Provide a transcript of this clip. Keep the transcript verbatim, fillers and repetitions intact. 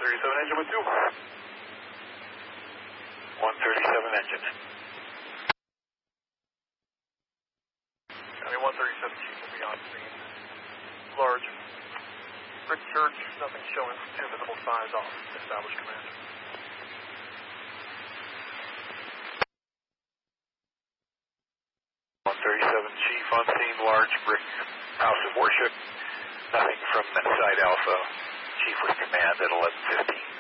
thirty-seven engine with you. one thirty-seven engine. County one thirty-seven Chief will be on scene. Large. Brick church, nothing showing two visible signs off. Established command. one thirty-seven Chief on scene, large brick house of worship. Nothing from side Alpha. Chief with command at eleven fifteen.